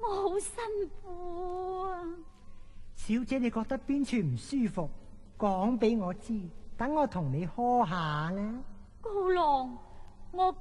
我好辛苦啊！ 小姐，你覺得邊處唔舒服，講俾我知，等我同你呵下啦。 高郎，我